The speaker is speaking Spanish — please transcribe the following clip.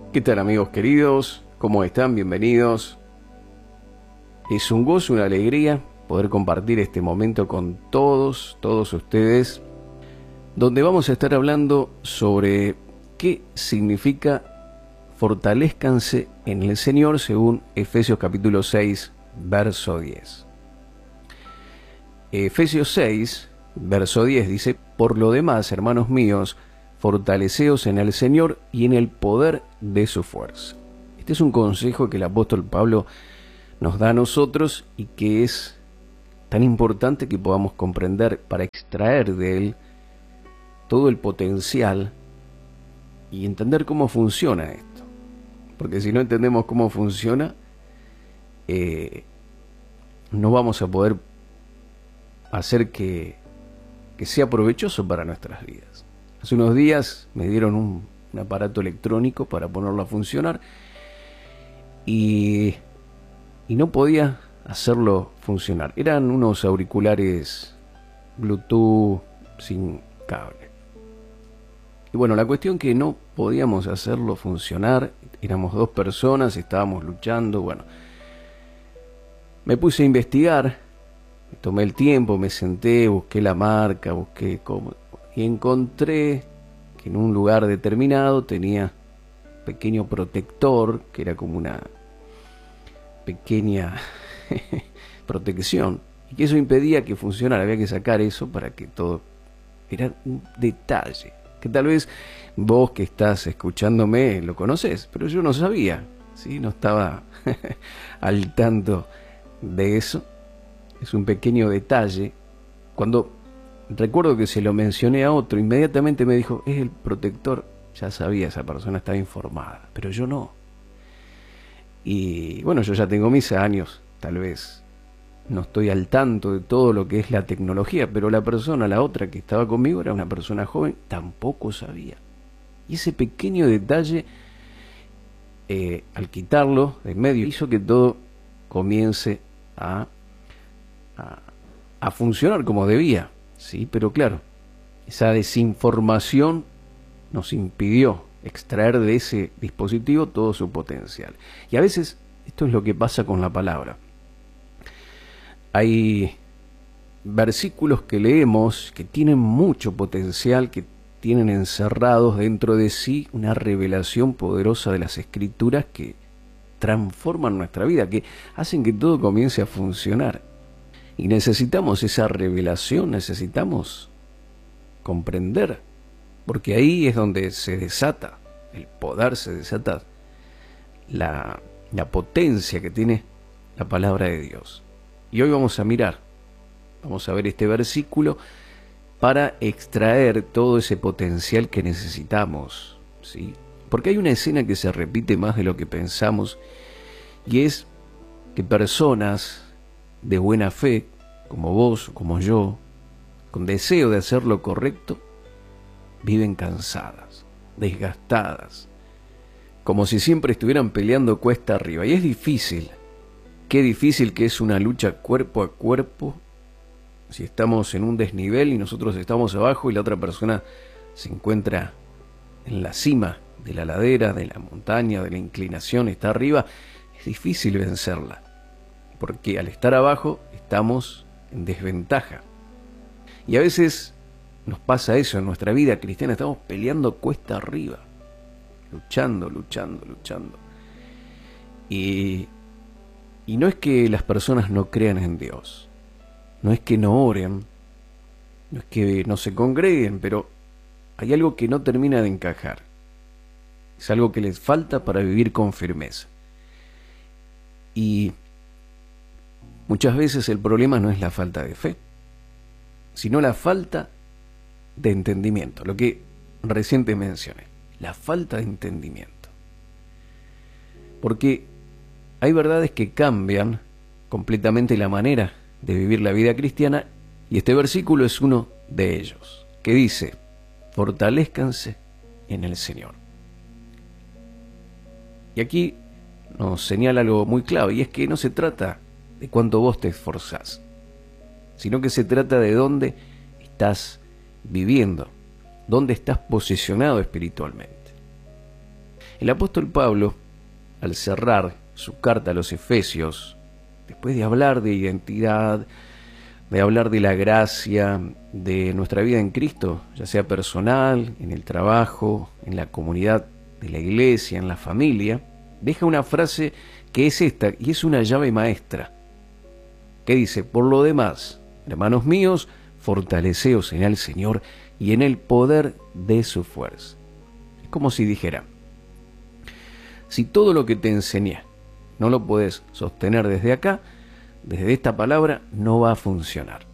¿Qué tal, amigos queridos? ¿Cómo están? Bienvenidos. Es un gozo, una alegría poder compartir este momento con todos ustedes, donde vamos a estar hablando sobre qué significa fortalezcanse en el Señor según Efesios capítulo 6, verso 10. Efesios 6, verso 10 dice: por lo demás, hermanos míos, fortaleceos en el Señor y en el poder de su fuerza. Este es un consejo que el apóstol Pablo nos da a nosotros y que es tan importante que podamos comprender para extraer de él todo el potencial y entender cómo funciona esto. Porque si no entendemos cómo funciona, no vamos a poder hacer que sea provechoso para nuestras vidas. Hace unos días me dieron un aparato electrónico para ponerlo a funcionar y no podía hacerlo funcionar. Eran unos auriculares Bluetooth sin cable. Y bueno, la cuestión que no podíamos hacerlo funcionar, éramos dos personas, estábamos luchando, bueno. Me puse a investigar, me tomé el tiempo, me senté, busqué la marca, busqué cómo, y encontré que en un lugar determinado tenía un pequeño protector, que era como una pequeña protección, y que eso impedía que funcionara. Había que sacar eso para que todo... Era un detalle que tal vez vos que estás escuchándome lo conocés, pero yo no sabía, ¿sí? No estaba al tanto de eso. Es un pequeño detalle. Cuando recuerdo que se lo mencioné a otro, inmediatamente me dijo: es el protector. Ya sabía, esa persona estaba informada, pero yo no. Y bueno, yo ya tengo mis años, tal vez no estoy al tanto de todo lo que es la tecnología, pero la persona, la otra que estaba conmigo, era una persona joven, tampoco sabía. Y ese pequeño detalle, al quitarlo de en medio, hizo que todo comience a funcionar como debía, ¿sí? Pero claro, esa desinformación nos impidió extraer de ese dispositivo todo su potencial. Y a veces esto es lo que pasa con la palabra. Hay versículos que leemos que tienen mucho potencial, que tienen encerrados dentro de sí una revelación poderosa de las Escrituras que transforman nuestra vida, que hacen que todo comience a funcionar. Y necesitamos esa revelación, necesitamos comprender, porque ahí es donde se desata el poder, se desata la potencia que tiene la palabra de Dios. Y hoy vamos a ver este versículo para extraer todo ese potencial que necesitamos, ¿sí? Porque hay una escena que se repite más de lo que pensamos, y es que personas de buena fe, como vos, como yo, con deseo de hacer lo correcto, viven cansadas, desgastadas, como si siempre estuvieran peleando cuesta arriba. Y es difícil, qué difícil que es una lucha cuerpo a cuerpo, si estamos en un desnivel y nosotros estamos abajo y la otra persona se encuentra en la cima de la ladera, de la montaña, de la inclinación, está arriba. Es difícil vencerla, porque al estar abajo estamos en desventaja. Y a veces nos pasa eso en nuestra vida cristiana, estamos peleando cuesta arriba, luchando. Y no es que las personas no crean en Dios, no es que no oren, no es que no se congreguen, pero hay algo que no termina de encajar. Es algo que les falta para vivir con firmeza. Y muchas veces el problema no es la falta de fe, sino la falta de entendimiento, lo que recién te mencioné, la falta de entendimiento. Porque hay verdades que cambian completamente la manera de vivir la vida cristiana, y este versículo es uno de ellos, que dice: fortalezcanse en el Señor. Y aquí nos señala algo muy clave, y es que no se trata de cuánto vos te esforzás, sino que se trata de dónde estás viviendo, dónde estás posicionado espiritualmente. El apóstol Pablo, al cerrar su carta a los Efesios, después de hablar de identidad, de hablar de la gracia, de nuestra vida en Cristo, ya sea personal, en el trabajo, en la comunidad de la iglesia, en la familia, deja una frase que es esta, y es una llave maestra, que dice: por lo demás, hermanos míos, fortaleceos en el Señor y en el poder de su fuerza. Es como si dijera: si todo lo que te enseñé no lo puedes sostener desde acá, desde esta palabra, no va a funcionar.